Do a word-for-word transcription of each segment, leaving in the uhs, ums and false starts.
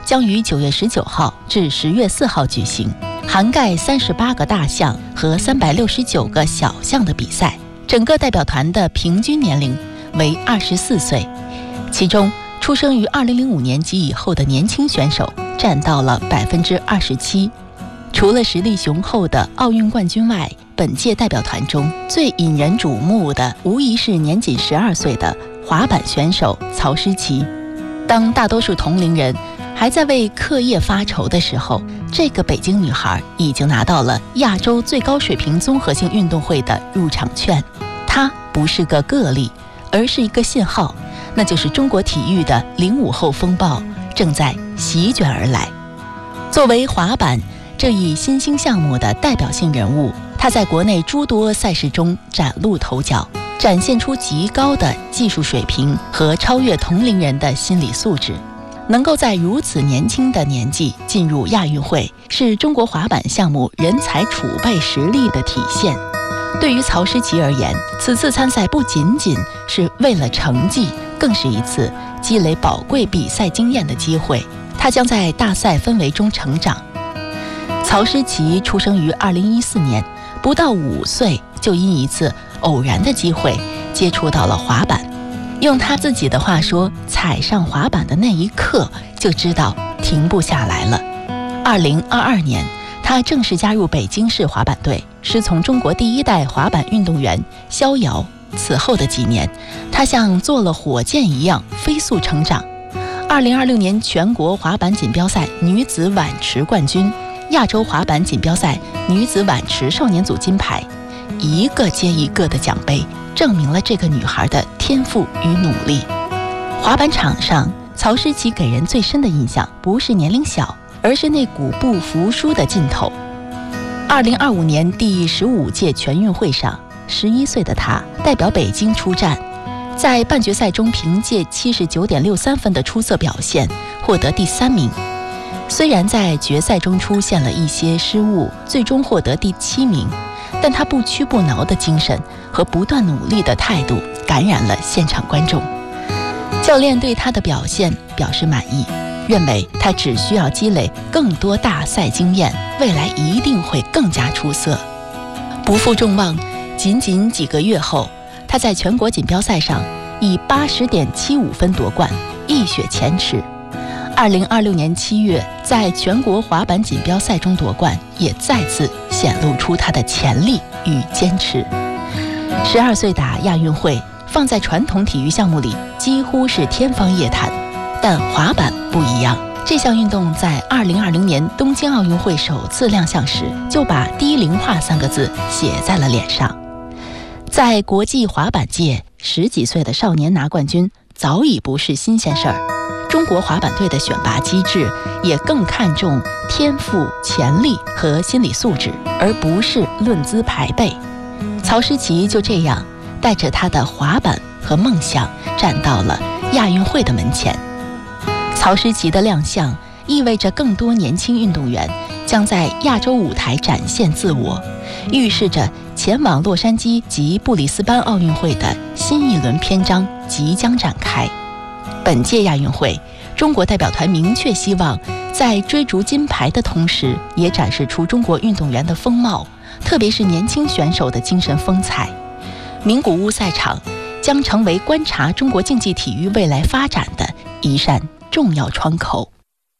将于九月十九号至十月四号举行，涵盖三十八个大项和三百六十九个小项的比赛。整个代表团的平均年龄为二十四岁，其中出生于二零零五年及以后的年轻选手占到了百分之二十七。除了实力雄厚的奥运冠军外，本届代表团中最引人瞩目的无疑是年仅十二岁的滑板选手曹诗琪。当大多数同龄人还在为课业发愁的时候，这个北京女孩已经拿到了亚洲最高水平综合性运动会的入场券。她不是个个例，而是一个信号，那就是中国体育的零五后风暴正在席卷而来。作为滑板这一新兴项目的代表性人物，他在国内诸多赛事中崭露头角，展现出极高的技术水平和超越同龄人的心理素质。能够在如此年轻的年纪进入亚运会，是中国滑板项目人才储备实力的体现。对于曹诗琪而言，此次参赛不仅仅是为了成绩，更是一次积累宝贵比赛经验的机会。他将在大赛氛围中成长。曹诗琪出生于二零一四年，不到五岁就因一次偶然的机会接触到了滑板。用他自己的话说，踩上滑板的那一刻就知道停不下来了。二零二二年，他正式加入北京市滑板队，师从中国第一代滑板运动员逍遥。此后的几年，他像坐了火箭一样飞速成长。二零二六年全国滑板锦标赛女子碗池冠军，亚洲滑板锦标赛女子碗池少年组金牌，一个接一个的奖杯，证明了这个女孩的天赋与努力。滑板场上，曹诗琪给人最深的印象不是年龄小，而是那股不服输的劲头。二零二五年第十五届全运会上，十一岁的她代表北京出战，在半决赛中凭借七十九点六三分的出色表现获得第三名。虽然在决赛中出现了一些失误，最终获得第七名，但他不屈不挠的精神和不断努力的态度感染了现场观众。教练对他的表现表示满意，认为他只需要积累更多大赛经验，未来一定会更加出色。不负众望，仅仅几个月后，他在全国锦标赛上以八十点七五分夺冠，一雪前耻。二零二六年七月，在全国滑板锦标赛中夺冠，也再次显露出他的潜力与坚持。十二岁打亚运会，放在传统体育项目里几乎是天方夜谭，但滑板不一样。这项运动在二零二零年东京奥运会首次亮相时，就把低龄化三个字写在了脸上。在国际滑板界，十几岁的少年拿冠军早已不是新鲜事儿。中国滑板队的选拔机制也更看重天赋、潜力和心理素质，而不是论资排辈。曹诗琪就这样带着他的滑板和梦想站到了亚运会的门前。曹诗琪的亮相意味着更多年轻运动员将在亚洲舞台展现自我，预示着前往洛杉矶及布里斯班奥运会的新一轮篇章即将展开。本届亚运会，中国代表团明确希望在追逐金牌的同时，也展示出中国运动员的风貌，特别是年轻选手的精神风采。名古屋赛场将成为观察中国竞技体育未来发展的一扇重要窗口。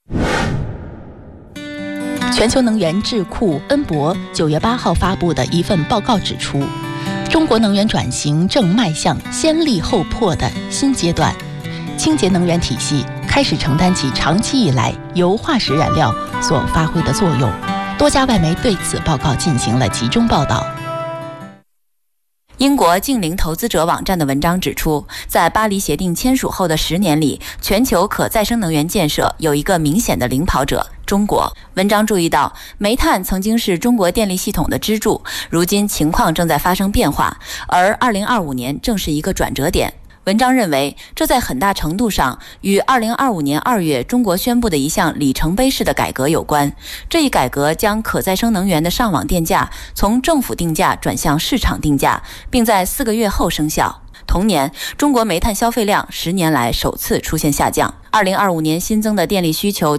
全球能源智库恩博九月八号发布的一份报告指出，中国能源转型正迈向先立后破的新阶段，清洁能源体系开始承担起长期以来由化石燃料所发挥的作用。多家外媒对此报告进行了集中报道。 英国净零投资者网站的文章指出，在巴黎协定签署后的十年里，全球可再生能源建设有一个明显的领跑者——中国。文章注意到，煤炭曾经是中国电力系统的支柱，如今情况正在发生变化，而二零二五年正是一个转折点。文章认为，这在很大程度上与二零二五年二月中国宣布的一项里程碑式的改革有关。这一改革将可再生能源的上网电价从政府定价转向市场定价，并在四个月后生效。同年，中国煤炭消费量十年来首次出现下降。二零二五年新增的电力需求